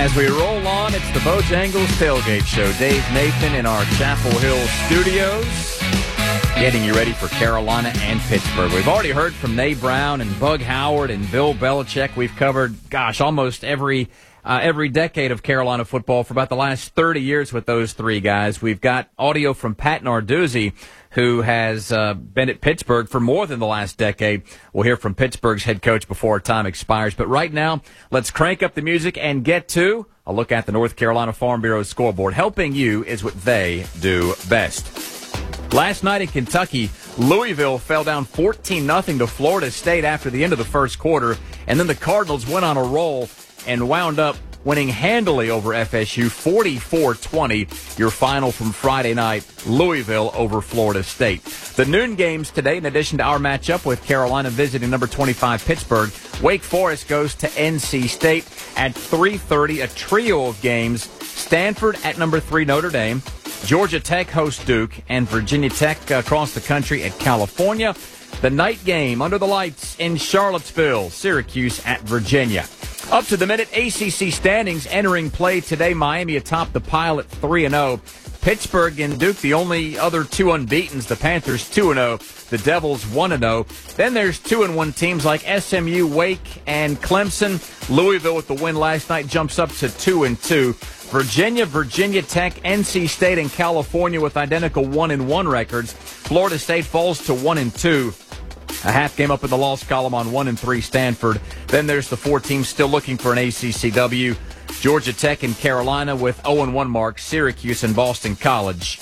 As we roll on, it's the Bojangles Tailgate Show. Dave Nathan in our Chapel Hill studios, getting you ready for Carolina and Pittsburgh. We've already heard from Nate Brown and Bug Howard and Bill Belichick. We've covered, almost every decade of Carolina football for about the last 30 years with those three guys. We've got audio from Pat Narduzzi, who has been at Pittsburgh for more than the last decade. We'll hear from Pittsburgh's head coach before our time expires. But right now, let's crank up the music and get to a look at the North Carolina Farm Bureau scoreboard. Helping you is what they do best. Last night in Kentucky, Louisville fell down 14-0 to Florida State after the end of the first quarter, and then the Cardinals went on a roll and wound up winning handily over FSU, 44-20, your final from Friday night, Louisville over Florida State. The noon games today, in addition to our matchup with Carolina visiting number 25 Pittsburgh, Wake Forest goes to NC State at 3:30, a trio of games. Stanford at number 3 Notre Dame, Georgia Tech hosts Duke, and Virginia Tech across the country at California. The night game under the lights in Charlottesville, Syracuse at Virginia. Up to the minute, ACC standings entering play today. Miami atop the pile at 3-0. Pittsburgh and Duke, the only other two unbeatens. The Panthers 2-0. The Devils 1-0. Then there's 2-1 teams like SMU, Wake, and Clemson. Louisville with the win last night jumps up to 2-2. Virginia, Virginia Tech, NC State, and California with identical 1-1 records. Florida State falls to 1-2. A half game up in the loss column on 1-3 Stanford. Then there's the 4 teams still looking for an ACCW. Georgia Tech and Carolina with 0-1 marks. Syracuse and Boston College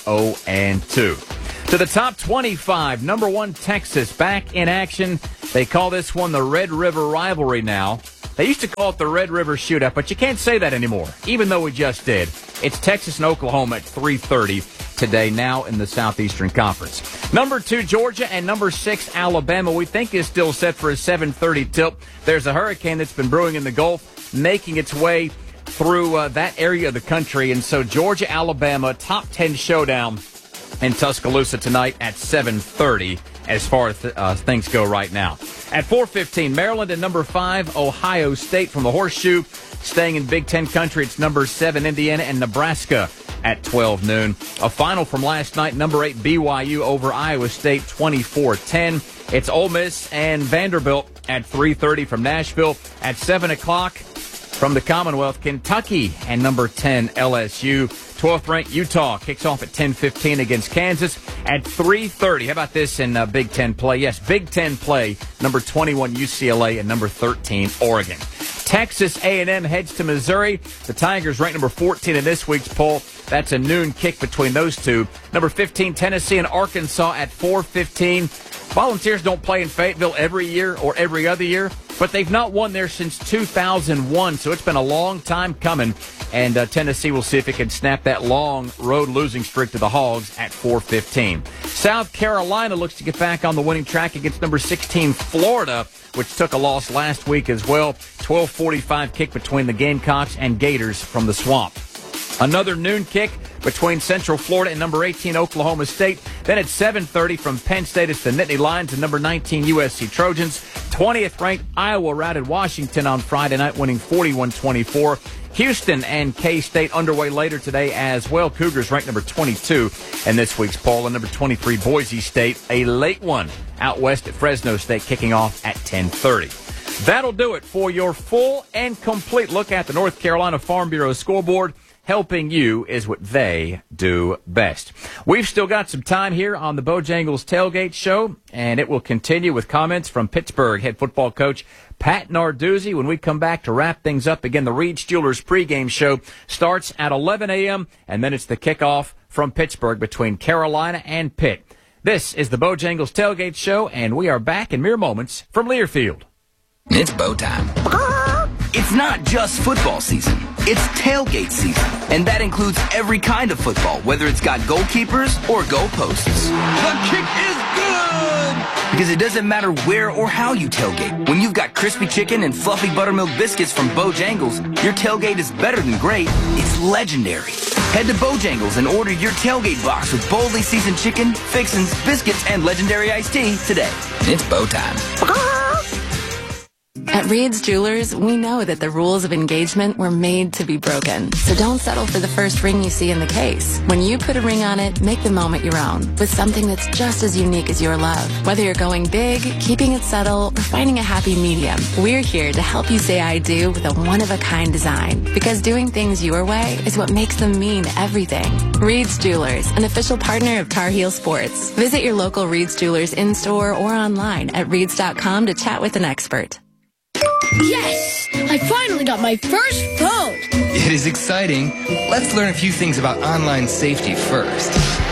0-2. To the top 25, number 1 Texas back in action. They call this one the Red River Rivalry now. They used to call it the Red River Shootout, but you can't say that anymore, even though we just did. It's Texas and Oklahoma at 3:30 today, now in the Southeastern Conference. Number 2, Georgia, and number 6, Alabama, we think is still set for a 7:30 tilt. There's a hurricane that's been brewing in the Gulf, making its way through that area of the country. And so Georgia, Alabama, top 10 showdown in Tuscaloosa tonight at 7:30 as far as things go right now. At 4:15, Maryland and number 5, Ohio State from the Horseshoe. Staying in Big Ten country, it's number 7, Indiana, and Nebraska at 12 noon. A final from last night, number 8, BYU over Iowa State, 24-10. It's Ole Miss and Vanderbilt at 3:30 from Nashville. At 7 o'clock from the Commonwealth, Kentucky and number 10, LSU. 12th-ranked Utah kicks off at 10:15 against Kansas. At 3:30, how about this in Big Ten play? Yes, Big Ten play, number 21, UCLA, and number 13, Oregon. Texas A&M heads to Missouri. The Tigers ranked number 14 in this week's poll. That's a noon kick between those two. Number 15, Tennessee and Arkansas at 4:15. Volunteers don't play in Fayetteville every year or every other year, but they've not won there since 2001, so it's been a long time coming. And Tennessee will see if it can snap that long road losing streak to the Hogs at 4:15. South Carolina looks to get back on the winning track against number 16, Florida, which took a loss last week as well. 12:45 kick between the Gamecocks and Gators from the Swamp. Another noon kick between Central Florida and number 18, Oklahoma State. Then at 7:30 from Penn State, it's the Nittany Lions and number 19, USC Trojans. 20th-ranked Iowa routed Washington on Friday night, winning 41-24. Houston and K-State underway later today as well. Cougars ranked number 22 in this week's poll. And number 23, Boise State, a late one out west at Fresno State, kicking off at 10:30. That'll do it for your full and complete look at the North Carolina Farm Bureau scoreboard. Helping you is what they do best. We've still got some time here on the Bojangles Tailgate Show, and it will continue with comments from Pittsburgh head football coach Pat Narduzzi when we come back to wrap things up. Again, the Reed Steelers pregame show starts at 11 a.m., and then it's the kickoff from Pittsburgh between Carolina and Pitt. This is the Bojangles Tailgate Show, and we are back in mere moments from Learfield. It's bow time. It's not just football season. It's tailgate season, and that includes every kind of football, whether it's got goalkeepers or goalposts. The kick is good! Because it doesn't matter where or how you tailgate. When you've got crispy chicken and fluffy buttermilk biscuits from Bojangles, your tailgate is better than great. It's legendary. Head to Bojangles and order your tailgate box with boldly seasoned chicken, fixins, biscuits, and legendary iced tea today. It's bow time. At Reed's Jewelers, we know that the rules of engagement were made to be broken. So don't settle for the first ring you see in the case. When you put a ring on it, make the moment your own with something that's just as unique as your love. Whether you're going big, keeping it subtle, or finding a happy medium, we're here to help you say I do with a one-of-a-kind design. Because doing things your way is what makes them mean everything. Reed's Jewelers, an official partner of Tar Heel Sports. Visit your local Reed's Jewelers in-store or online at reeds.com to chat with an expert. Yes! I finally got my first phone! It is exciting. Let's learn a few things about online safety first.